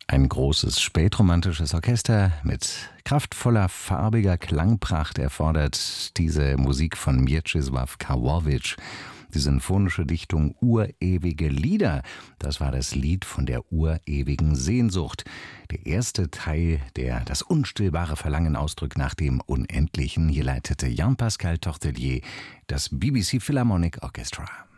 Ein großes spätromantisches Orchester mit kraftvoller, farbiger Klangpracht erfordert diese Musik von Mieczysław Karłowicz. Die sinfonische Dichtung Urewige Lieder, das war das Lied von der urewigen Sehnsucht. Der erste Teil, der das unstillbare Verlangen ausdrückt nach dem Unendlichen. Hier leitete Jean-Pascal Tortelier das BBC Philharmonic Orchestra.